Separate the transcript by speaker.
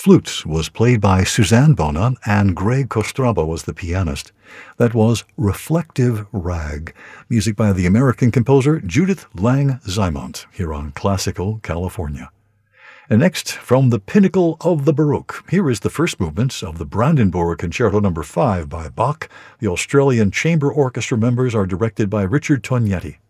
Speaker 1: flute was played by Suzanne Bona and Greg Kostraba was the pianist. That was Reflective Rag, music by the American composer Judith Lang Zymont, here on Classical California. And next, from the pinnacle of the Baroque, here is the first movement of the Brandenburg Concerto No. 5 by Bach. The Australian Chamber Orchestra members are directed by Richard Tognetti.